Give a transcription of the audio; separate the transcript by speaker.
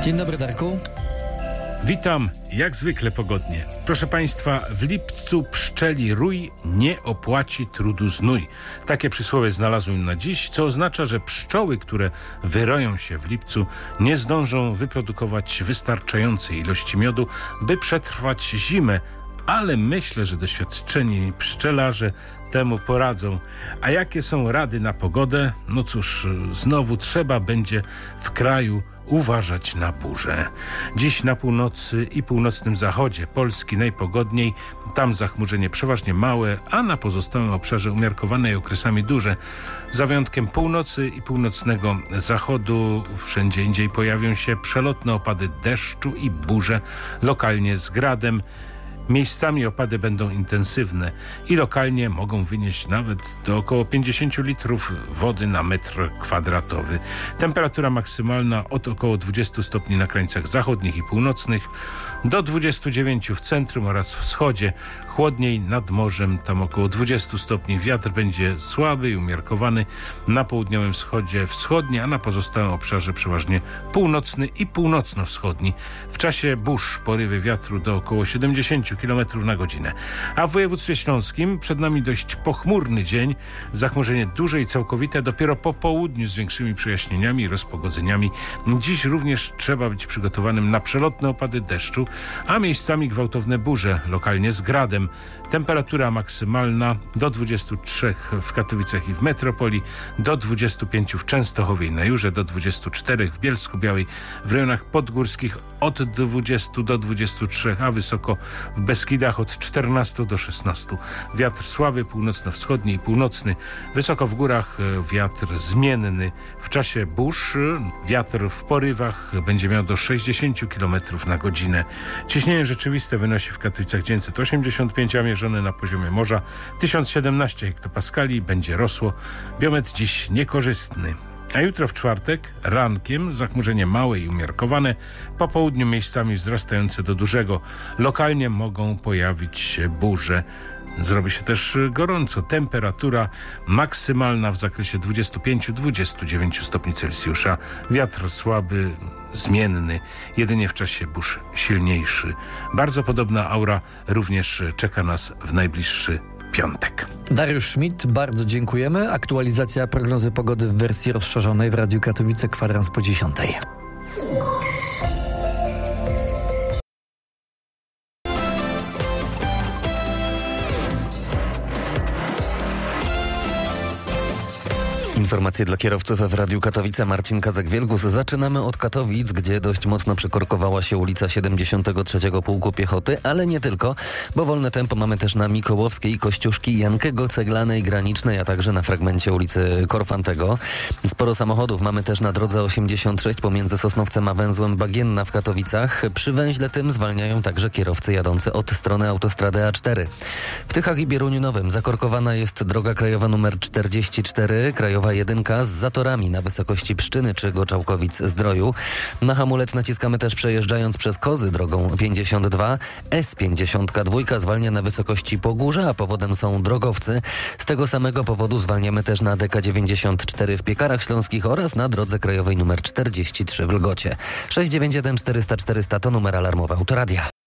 Speaker 1: Dzień dobry, Darku.
Speaker 2: Witam, jak zwykle pogodnie. Proszę Państwa, w lipcu pszczeli rój nie opłaci trudu znój. Takie przysłowie znalazłem na dziś, co oznacza, że pszczoły, które wyroją się w lipcu, nie zdążą wyprodukować wystarczającej ilości miodu, by przetrwać zimę. Ale myślę, że doświadczeni pszczelarze temu poradzą. A jakie są rady na pogodę? No cóż, znowu trzeba będzie w kraju uważać na burze. Dziś na północy i północnym zachodzie Polski najpogodniej. Tam zachmurzenie przeważnie małe, a na pozostałym obszarze umiarkowane i okresami duże. Za wyjątkiem północy i północnego zachodu wszędzie indziej pojawią się przelotne opady deszczu i burze, lokalnie z gradem. Miejscami opady będą intensywne i lokalnie mogą wynieść nawet do około 50 litrów wody na metr kwadratowy. Temperatura maksymalna od około 20 stopni na krańcach zachodnich i północnych do 29 w centrum oraz wschodzie. Chłodniej nad morzem, tam około 20 stopni. Wiatr będzie słaby i umiarkowany. Na południowym wschodzie wschodni, a na pozostałym obszarze przeważnie północny i północno-wschodni. W czasie burz porywy wiatru do około 70 km na godzinę. A w województwie śląskim przed nami dość pochmurny dzień. Zachmurzenie duże i całkowite dopiero po południu z większymi przejaśnieniami i rozpogodzeniami. Dziś również trzeba być przygotowanym na przelotne opady deszczu, a miejscami gwałtowne burze, lokalnie z gradem. Temperatura maksymalna do 23 w Katowicach i w metropolii, do 25 w Częstochowie i na Jurze, do 24 w Bielsku-Białej, w rejonach podgórskich od 20 do 23, a wysoko w Beskidach od 14 do 16. Wiatr słaby, północno-wschodni i północny. Wysoko w górach wiatr zmienny. W czasie burz wiatr w porywach będzie miał do 60 km na godzinę. Ciśnienie rzeczywiste wynosi w Katowicach 985, a mierzone na poziomie morza 1017 hektopaskali. Będzie rosło. Biometr dziś niekorzystny. A jutro w czwartek rankiem zachmurzenie małe i umiarkowane, po południu miejscami wzrastające do dużego. Lokalnie mogą pojawić się burze. Zrobi się też gorąco. Temperatura maksymalna w zakresie 25-29 stopni Celsjusza. Wiatr słaby, zmienny, jedynie w czasie burz silniejszy. Bardzo podobna aura również czeka nas w najbliższy piątek.
Speaker 1: Dariusz Schmidt, bardzo dziękujemy. Aktualizacja prognozy pogody w wersji rozszerzonej w Radiu Katowice, kwadrans po 10.
Speaker 3: Informacje dla kierowców w Radiu Katowice. Marcin Kazak-Wielgus. Zaczynamy od Katowic, gdzie dość mocno przykorkowała się ulica 73 Pułku Piechoty, ale nie tylko, bo wolne tempo mamy też na Mikołowskiej, Kościuszki, Jankego, Ceglanej, Granicznej, a także na fragmencie ulicy Korfantego. Sporo samochodów mamy też na drodze 86 pomiędzy Sosnowcem a węzłem Bagienna w Katowicach. Przy węźle tym zwalniają także kierowcy jadący od strony autostrady A4. W Tychach i Bieruniu Nowym zakorkowana jest droga krajowa nr 44, krajowa 1 z zatorami na wysokości Pszczyny czy Goczałkowic-Zdroju. Na hamulec naciskamy też przejeżdżając przez Kozy drogą 52. S52 zwalnia na wysokości Pogórza, a powodem są drogowcy. Z tego samego powodu zwalniamy też na DK94 w Piekarach Śląskich oraz na drodze krajowej nr 43 w Lgocie. 691 400 400 to numer alarmowy Autoradia.